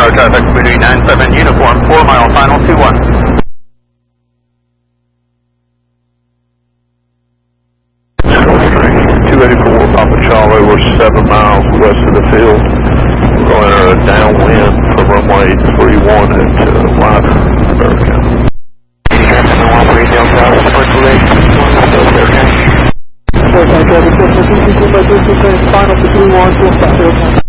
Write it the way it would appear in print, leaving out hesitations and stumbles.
Tower traffic, Community 97, uniform, 4 mile final, 2-1. Papa Charlie, we're 7 miles west of the field. We're going at a downwind from runway 31 into Live American. Final for 3-1, full stop,